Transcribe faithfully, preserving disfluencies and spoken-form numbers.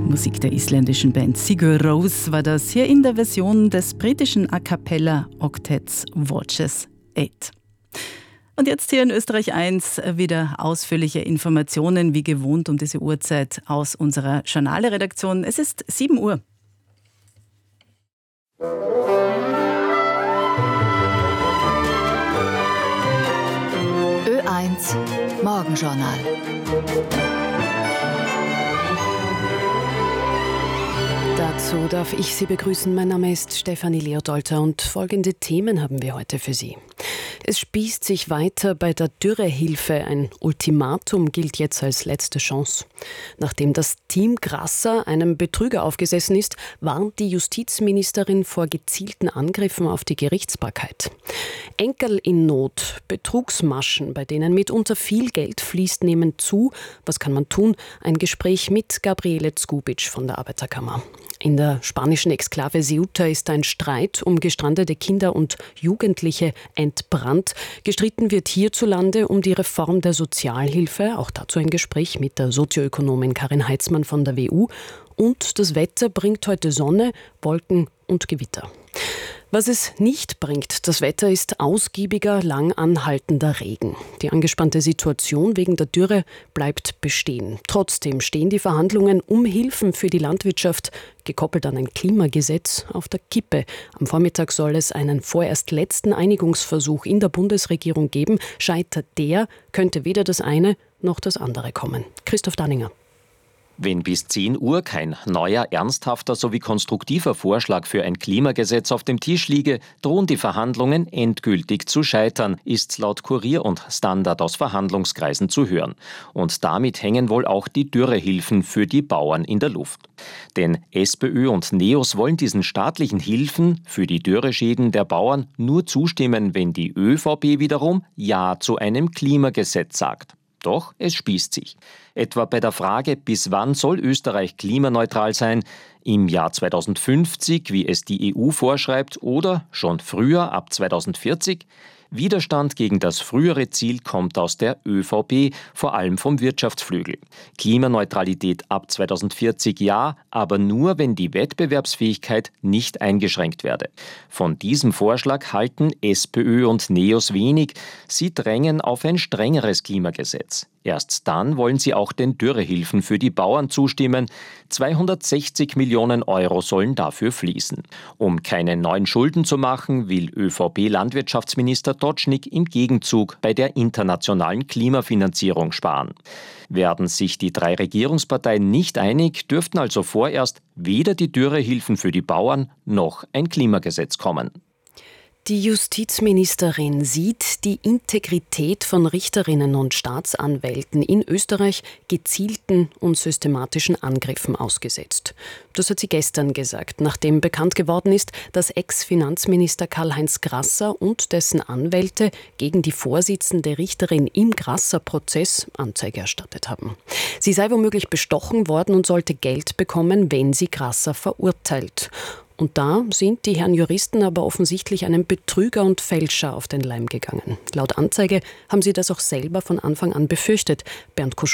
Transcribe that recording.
Musik der isländischen Band Sigur Rós war das hier in der Version des britischen A Cappella Oktetts Watches acht. Und jetzt hier in Österreich eins wieder ausführliche Informationen wie gewohnt um diese Uhrzeit aus unserer Journale-Redaktion. Es ist sieben Uhr. Ö eins Morgenjournal. Dazu darf ich Sie begrüßen. Mein Name ist Stefanie Leodolter und folgende Themen haben wir heute für Sie. Es spießt sich weiter bei der Dürrehilfe. Ein Ultimatum gilt jetzt als letzte Chance. Nachdem das Team Grasser einem Betrüger aufgesessen ist, warnt die Justizministerin vor gezielten Angriffen auf die Gerichtsbarkeit. Enkel in Not, Betrugsmaschen, bei denen mitunter viel Geld fließt, nehmen zu. Was kann man tun? Ein Gespräch mit Gabriele Zgubic von der Arbeiterkammer. In der spanischen Exklave Ceuta ist ein Streit um gestrandete Kinder und Jugendliche entbrannt. Gestritten wird hierzulande um die Reform der Sozialhilfe. Auch dazu ein Gespräch mit der Sozioökonomin Karin Heitzmann von der W U. Und das Wetter bringt heute Sonne, Wolken und Gewitter. Was es nicht bringt, das Wetter ist ausgiebiger, lang anhaltender Regen. Die angespannte Situation wegen der Dürre bleibt bestehen. Trotzdem stehen die Verhandlungen um Hilfen für die Landwirtschaft, gekoppelt an ein Klimagesetz, auf der Kippe. Am Vormittag soll es einen vorerst letzten Einigungsversuch in der Bundesregierung geben. Scheitert der, könnte weder das eine noch das andere kommen. Christoph Danninger. Wenn bis zehn Uhr kein neuer, ernsthafter sowie konstruktiver Vorschlag für ein Klimagesetz auf dem Tisch liege, drohen die Verhandlungen endgültig zu scheitern, ist laut Kurier und Standard aus Verhandlungskreisen zu hören. Und damit hängen wohl auch die Dürrehilfen für die Bauern in der Luft. Denn SPÖ und NEOS wollen diesen staatlichen Hilfen für die Dürreschäden der Bauern nur zustimmen, wenn die ÖVP wiederum Ja zu einem Klimagesetz sagt. Doch es spießt sich. Etwa bei der Frage, bis wann soll Österreich klimaneutral sein? Im Jahr zweitausendfünfzig, wie es die E U vorschreibt, oder schon früher, ab zweitausendvierzig? Widerstand gegen das frühere Ziel kommt aus der ÖVP, vor allem vom Wirtschaftsflügel. Klimaneutralität ab zweitausendvierzig ja, aber nur, wenn die Wettbewerbsfähigkeit nicht eingeschränkt werde. Von diesem Vorschlag halten SPÖ und NEOS wenig. Sie drängen auf ein strengeres Klimagesetz. Erst dann wollen sie auch den Dürrehilfen für die Bauern zustimmen. zweihundertsechzig Millionen Euro sollen dafür fließen. Um keine neuen Schulden zu machen, will ÖVP-Landwirtschaftsminister Totschnig im Gegenzug bei der internationalen Klimafinanzierung sparen. Werden sich die drei Regierungsparteien nicht einig, dürften also vorerst weder die Dürrehilfen für die Bauern noch ein Klimagesetz kommen. Die Justizministerin sieht die Integrität von Richterinnen und Staatsanwälten in Österreich gezielten und systematischen Angriffen ausgesetzt. Das hat sie gestern gesagt, nachdem bekannt geworden ist, dass Ex-Finanzminister Karl-Heinz Grasser und dessen Anwälte gegen die Vorsitzende Richterin im Grasser-Prozess Anzeige erstattet haben. Sie sei womöglich bestochen worden und sollte Geld bekommen, wenn sie Grasser verurteilt. Und da sind die Herren Juristen aber offensichtlich einem Betrüger und Fälscher auf den Leim gegangen. Laut Anzeige haben sie das auch selber von Anfang an befürchtet. Bernd Kuschel